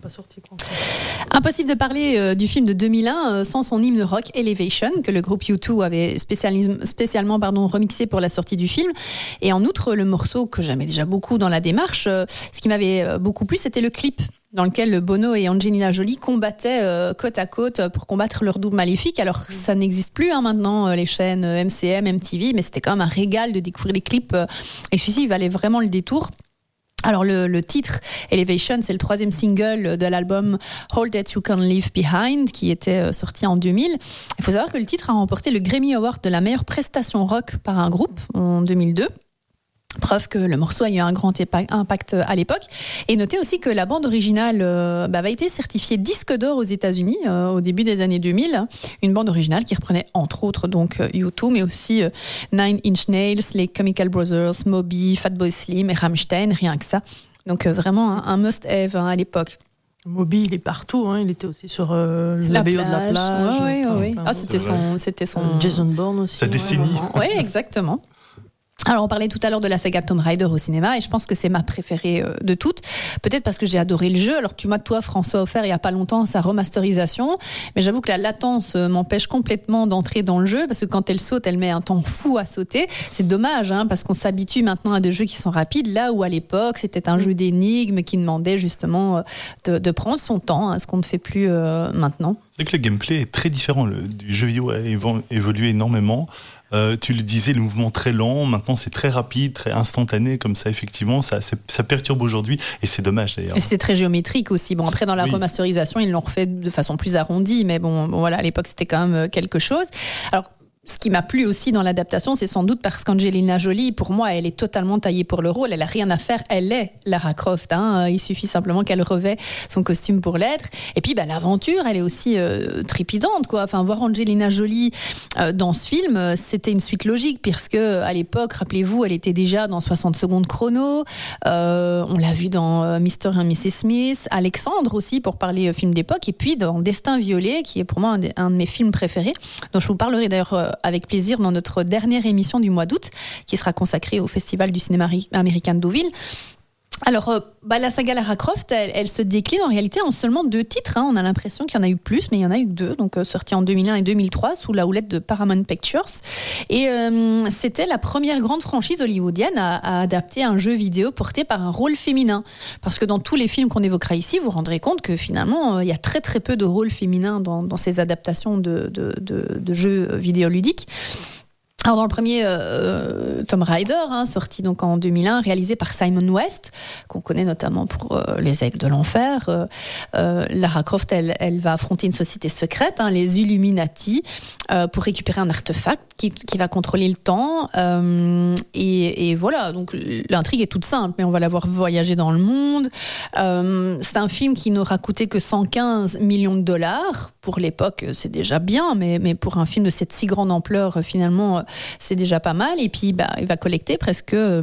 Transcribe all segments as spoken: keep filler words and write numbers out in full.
pas sorti. Impossible de parler euh, du film de deux mille un euh, sans son hymne rock Elevation, que le groupe U deux avait spécialement pardon, remixé pour la sortie du film. Et en outre, le morceau que j'aimais déjà beaucoup dans la démarche, euh, ce qui m'avait euh, beaucoup plu, c'était le clip dans lequel Bono et Angelina Jolie combattaient euh, côte à côte pour combattre leur double maléfique. Alors ça n'existe plus hein, maintenant, euh, les chaînes M C M, M T V, mais c'était quand même un régal de découvrir les clips. Euh, et celui-ci, il valait vraiment le détour. Alors le, le titre Elevation, c'est le troisième single de l'album All That You Can Leave Behind qui était sorti en deux mille. Il faut savoir que le titre a remporté le Grammy Award de la meilleure prestation rock par un groupe en deux mille deux. Preuve que le morceau a eu un grand impact à l'époque. Et notez aussi que la bande originale euh, bah, avait été certifiée disque d'or aux États-Unis euh, au début des années deux mille. Une bande originale qui reprenait entre autres donc U deux, mais aussi euh, Nine Inch Nails, les Chemical Brothers, Moby, Fatboy Slim et Rammstein, rien que ça. Donc euh, vraiment un, un must-have hein, à l'époque. Moby, il est partout, hein. Il était aussi sur euh, la, la B O de la plage. Ouais, ouais, ouais. Ah, c'était son, c'était son. Euh, Jason Bourne aussi. Sa décennie. Oui, exactement. Alors on parlait tout à l'heure de la saga Tomb Raider au cinéma et je pense que c'est ma préférée euh, de toutes, peut-être parce que j'ai adoré le jeu. Alors tu m'as toi François offert il y a pas longtemps sa remasterisation, mais j'avoue que la latence euh, m'empêche complètement d'entrer dans le jeu parce que quand elle saute elle met un temps fou à sauter. C'est dommage hein, parce qu'on s'habitue maintenant à des jeux qui sont rapides là où à l'époque c'était un jeu d'énigmes qui demandait justement euh, de, de prendre son temps, hein, ce qu'on ne fait plus euh, maintenant. C'est vrai que le gameplay est très différent, le, du jeu vidéo a évolué énormément. Euh, tu le disais, le mouvement très lent, maintenant c'est très rapide, très instantané, comme ça effectivement, ça, ça perturbe aujourd'hui et c'est dommage d'ailleurs. Et c'était très géométrique aussi. Bon après dans la oui. remasterisation ils l'ont refait de façon plus arrondie, mais bon, bon voilà à l'époque c'était quand même quelque chose. Alors ce qui m'a plu aussi dans l'adaptation, c'est sans doute parce qu'Angelina Jolie, pour moi, elle est totalement taillée pour le rôle. Elle n'a rien à faire. Elle est Lara Croft. Hein. Il suffit simplement qu'elle revêt son costume pour l'être. Et puis, bah, l'aventure, elle est aussi euh, trépidante, quoi. Enfin, voir Angelina Jolie euh, dans ce film, c'était une suite logique, puisque à l'époque, rappelez-vous, elle était déjà dans soixante secondes chrono. Euh, on l'a vu dans euh, mister et missus Smith, Alexandre aussi, pour parler euh, film d'époque, et puis dans Destin violé, qui est pour moi un de, un de mes films préférés, dont je vous parlerai d'ailleurs euh, avec plaisir dans notre dernière émission du mois d'août, qui sera consacrée au Festival du cinéma américain de Deauville. Alors, euh, bah, la saga Lara Croft, elle, elle se décline en réalité en seulement deux titres. Hein. On a l'impression qu'il y en a eu plus, mais il y en a eu que deux, donc euh, sortis en deux mille un et deux mille trois sous la houlette de Paramount Pictures. Et euh, c'était la première grande franchise hollywoodienne à, à adapter un jeu vidéo porté par un rôle féminin. Parce que dans tous les films qu'on évoquera ici, vous vous rendrez compte que finalement, il euh, y a très très peu de rôles féminins dans, dans ces adaptations de, de, de, de jeux vidéoludiques. Alors dans le premier euh, Tomb Raider, hein, sorti donc en deux mille un, réalisé par Simon West, qu'on connaît notamment pour euh, Les Aigles de l'Enfer, euh, euh, Lara Croft, elle, elle va affronter une société secrète, hein, les Illuminati, euh, pour récupérer un artefact qui, qui va contrôler le temps. Euh, et, et voilà, donc l'intrigue est toute simple, mais on va la voir voyager dans le monde. Euh, c'est un film qui n'aura coûté que cent quinze millions de dollars. Pour l'époque, c'est déjà bien, mais, mais pour un film de cette si grande ampleur, finalement, c'est déjà pas mal. Et puis, bah, il va collecter presque euh,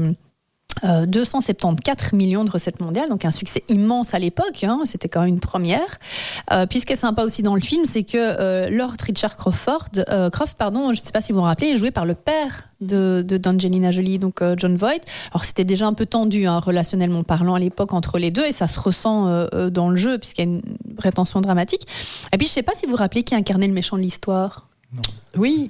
deux cent soixante-quatorze millions de recettes mondiales, donc un succès immense à l'époque. Hein, c'était quand même une première. Euh, puis, ce qui est sympa aussi dans le film, c'est que euh, Lord Richard Crawford, euh, Croft, pardon, je ne sais pas si vous vous rappelez, est joué par le père de, de d'Angelina Jolie, donc euh, John Voight. Alors, c'était déjà un peu tendu, hein, relationnellement parlant, à l'époque entre les deux, et ça se ressent euh, dans le jeu, puisqu'il y a une vraie tension dramatique. Et puis, je ne sais pas si vous vous rappelez qui incarnait le méchant de l'histoire. Non. Oui.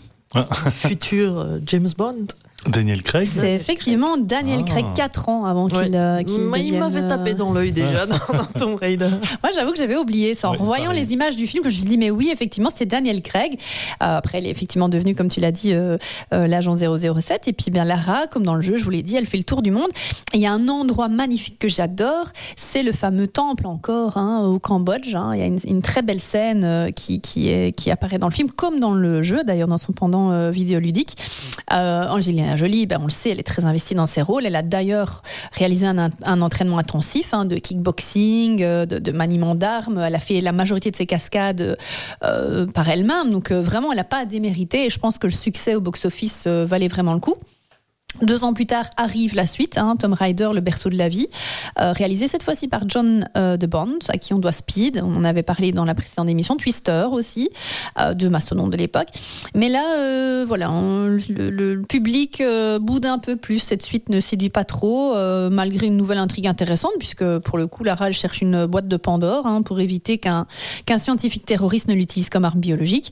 Futur euh, James Bond. Daniel Craig. C'est effectivement Daniel ah. Craig, quatre ans avant qu'il, ouais. euh, qu'il Mais devienne... Il m'avait tapé dans l'œil déjà dans, dans Tomb Raider. Moi, j'avoue que j'avais oublié ça. En ouais, revoyant pareil. Les images du film, je me suis dit, mais oui, effectivement, c'est Daniel Craig. Euh, après, elle est effectivement devenue, comme tu l'as dit, euh, euh, l'agent zéro zéro sept. Et puis, bien, Lara, comme dans le jeu, je vous l'ai dit, elle fait le tour du monde. Et il y a un endroit magnifique que j'adore, c'est le fameux temple encore, hein, au Cambodge. Hein. Il y a une, une très belle scène euh, qui, qui, est, qui apparaît dans le film, comme dans le jeu, d'ailleurs, dans son pendant euh, vidéoludique. Euh, Angelina Jolie, ben, on le sait, elle est très investie dans ses rôles. Elle a d'ailleurs réalisé un, un entraînement intensif hein, de kickboxing, de, de maniement d'armes. Elle a fait la majorité de ses cascades euh, par elle-même. Donc euh, vraiment, elle n'a pas à démériter. Et je pense que le succès au box-office euh, valait vraiment le coup. Deux ans plus tard arrive la suite, hein, Tomb Raider, le berceau de la vie, euh, réalisé cette fois-ci par John euh, de Bond, à qui on doit Speed, on en avait parlé dans la précédente émission, Twister aussi, euh, deux mastodontes de l'époque. Mais là, euh, voilà, on, le, le public euh, boude un peu plus, cette suite ne séduit pas trop, euh, malgré une nouvelle intrigue intéressante, puisque pour le coup, Lara elle cherche une boîte de Pandore hein, pour éviter qu'un, qu'un scientifique terroriste ne l'utilise comme arme biologique.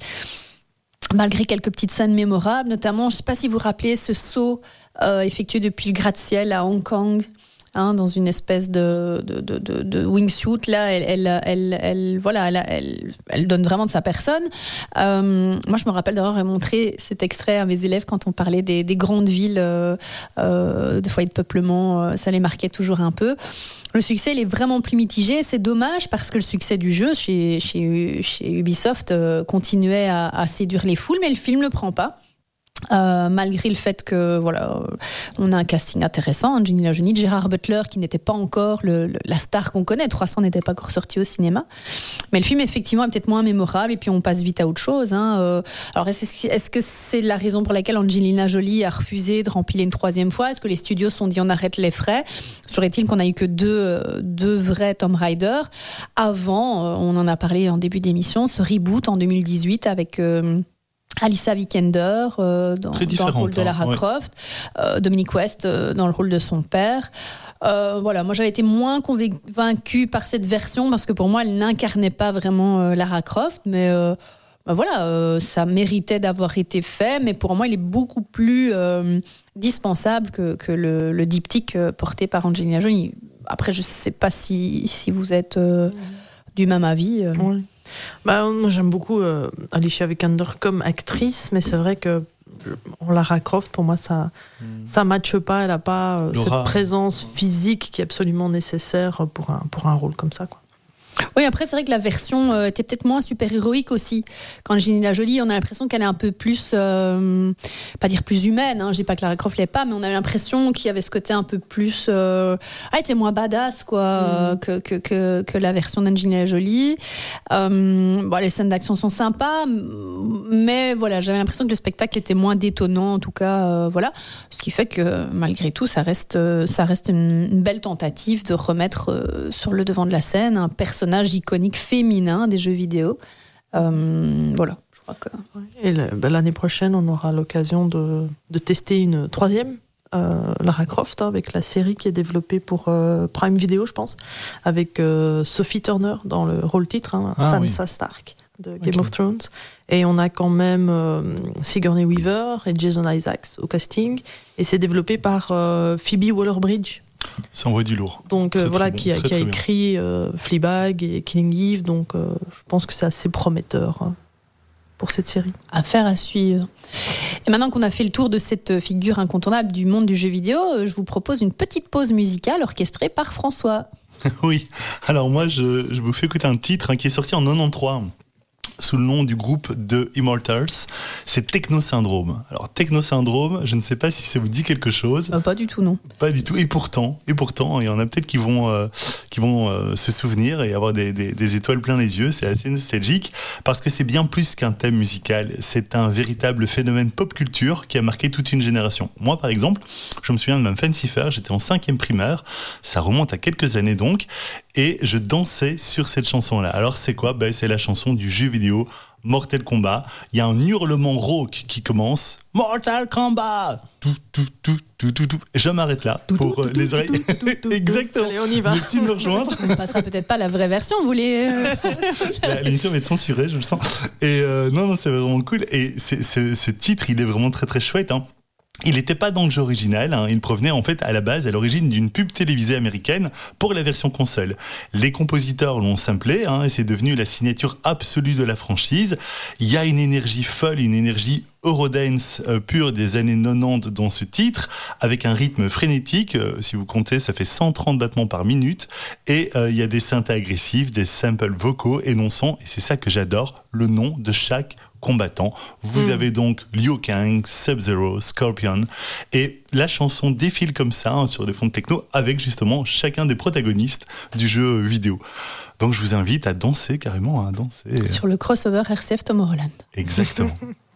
Malgré quelques petites scènes mémorables, notamment, je ne sais pas si vous vous rappelez ce saut euh, effectué depuis le gratte-ciel à Hong Kong, hein, dans une espèce de, de, de, de, de wingsuit. Là, elle, elle, elle, elle, voilà, elle, elle, elle donne vraiment de sa personne. Euh, moi, je me rappelle d'avoir montré cet extrait à mes élèves quand on parlait des, des grandes villes, euh, euh, des foyers de peuplement. Euh, ça les marquait toujours un peu. Le succès, il est vraiment plus mitigé. C'est dommage parce que le succès du jeu chez, chez, chez Ubisoft euh, continuait à, à séduire les foules, mais le film ne le prend pas. Euh, malgré le fait que voilà, euh, on a un casting intéressant, Angelina Jolie, Gerard Butler qui n'était pas encore le, le, la star qu'on connaît, trois cents n'était pas encore sorti au cinéma, mais le film effectivement est peut-être moins mémorable et puis on passe vite à autre chose. Hein. Euh, alors est-ce, est-ce que c'est la raison pour laquelle Angelina Jolie a refusé de remplir une troisième fois? Est-ce que les studios se sont dit on arrête les frais? Toujours est-il qu'on a eu que deux, deux vrais Tomb Raider. Avant, euh, on en a parlé en début d'émission, ce reboot en deux mille dix-huit avec euh, Alicia Vikander euh, dans, dans le rôle de Lara hein, Croft, ouais. euh, Dominic West euh, dans le rôle de son père. Euh, voilà, moi j'avais été moins convaincue par cette version parce que pour moi elle n'incarnait pas vraiment euh, Lara Croft, mais euh, ben voilà, euh, ça méritait d'avoir été fait, mais pour moi il est beaucoup plus euh, dispensable que, que le, le diptyque euh, porté par Angelina Jolie. Après, je ne sais pas si, si vous êtes euh, mmh. du même avis. Euh. Oui. Bah, moi j'aime beaucoup euh, Alicia Vikander comme actrice, mais c'est vrai que Lara Croft pour moi ça mm. ça matche pas, elle a pas euh, cette présence physique qui est absolument nécessaire pour un pour un rôle comme ça quoi. Oui, après c'est vrai que la version euh, était peut-être moins super-héroïque aussi. Quand Angelina Jolie, on a l'impression qu'elle est un peu plus, euh, pas dire plus humaine, hein, je dis pas que Lara Croft l'est pas, mais on a l'impression qu'il y avait ce côté un peu plus, euh, ah, elle était moins badass quoi, mm. euh, que, que, que, que la version d'Angelina Jolie. Euh, bon, les scènes d'action sont sympas, mais voilà, j'avais l'impression que le spectacle était moins détonnant, en tout cas, euh, voilà. Ce qui fait que malgré tout, ça reste, ça reste une, une belle tentative de remettre euh, sur le devant de la scène un personnage iconique féminin des jeux vidéo. Euh, voilà, je crois que... Et le, ben, l'année prochaine, on aura l'occasion de, de tester une troisième euh, Lara Croft, hein, avec la série qui est développée pour euh, Prime Video, je pense, avec euh, Sophie Turner dans le rôle titre, hein, ah, Sansa oui. Stark de Game okay. of Thrones. Et on a quand même euh, Sigourney Weaver et Jason Isaacs au casting. Et c'est développé par euh, Phoebe Waller-Bridge. Ça envoie du lourd. Donc euh, voilà, bon, qui a, très, qui a écrit euh, Fleabag et Killing Eve. Donc euh, je pense que c'est assez prometteur hein, pour cette série. Affaire à suivre. Et maintenant qu'on a fait le tour de cette figure incontournable du monde du jeu vidéo, je vous propose une petite pause musicale orchestrée par François. Oui, alors moi je, je vous fais écouter un titre hein, qui est sorti en quatre-vingt-treize. Sous le nom du groupe de Immortals, c'est Techno Syndrome. Alors Techno Syndrome, je ne sais pas si ça vous dit quelque chose. Euh, pas du tout, non. Pas du tout. Et pourtant, et pourtant, il y en a peut-être qui vont, euh, qui vont euh, se souvenir et avoir des, des, des étoiles plein les yeux. C'est assez nostalgique parce que c'est bien plus qu'un thème musical. C'est un véritable phénomène pop culture qui a marqué toute une génération. Moi, par exemple, je me souviens de ma Fancy Fair. J'étais en cinquième primaire. Ça remonte à quelques années donc. Et je dansais sur cette chanson-là. Alors c'est quoi ? Ben, c'est la chanson du jeu vidéo Mortal Kombat. Il y a un hurlement rauque qui commence. Mortal Kombat. Tout, tout, tout, tout, tout, tout. Et je m'arrête là tout, pour tout, euh, les tout, oreilles. Tout, tout, tout, Exactement. Allez, on y va. Merci de me rejoindre. On ne passera peut-être pas la vraie version. Vous voulez L'émission va être censurée, je le sens. Et euh, non, non, c'est vraiment cool. Et c'est, c'est, ce titre, il est vraiment très, très chouette. Hein. Il n'était pas dans le jeu original, hein. Il provenait en fait à la base, à l'origine d'une pub télévisée américaine pour la version console. Les compositeurs l'ont samplé hein, et c'est devenu la signature absolue de la franchise. Il y a une énergie folle, une énergie Eurodance euh, pure des années quatre-vingt-dix dans ce titre, avec un rythme frénétique, euh, si vous comptez, ça fait cent trente battements par minute, et euh, il y a des synthés agressifs, des samples vocaux et non-sons, et c'est ça que j'adore, le nom de chaque combattant. Vous mmh. avez donc Liu Kang, Sub-Zero, Scorpion, et la chanson défile comme ça hein, sur des fonds de techno avec justement chacun des protagonistes du jeu vidéo. Donc je vous invite à danser carrément, à danser. Sur le crossover R C F Tom Holland. Exactement.